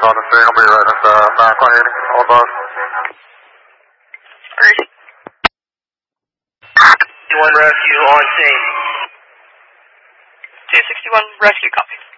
on the scene. I'll be right at 9 o'clock evening. All above. Great. 61 rescue on scene. 261 rescue, copy.